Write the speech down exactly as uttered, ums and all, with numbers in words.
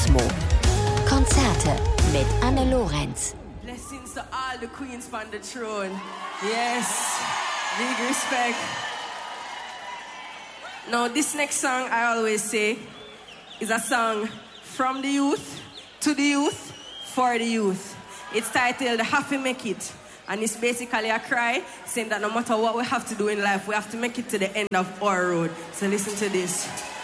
Kosmo. Konzerte mit Anne Lorenz. Blessings to all the queens on the throne. Yes, big respect. Now, this next song, I always say, is a song from the youth, to the youth, for the youth. It's titled Happy Make It. And it's basically a cry saying that no matter what we have to do in life, we have to make it to the end of our road. So listen to this.